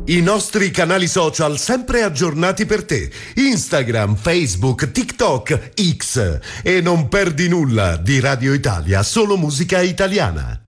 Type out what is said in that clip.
I nostri canali social sempre aggiornati per te. Instagram, Facebook, TikTok, X. E non perdi nulla di Radio Italia, solo musica italiana.